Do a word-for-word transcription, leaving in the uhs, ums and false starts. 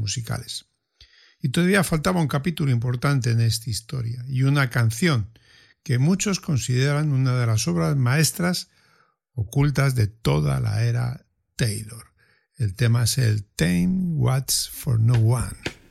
musicales. Y todavía faltaba un capítulo importante en esta historia y una canción que muchos consideran una de las obras maestras ocultas de toda la era Taylor. El tema es el Time Waits for No One.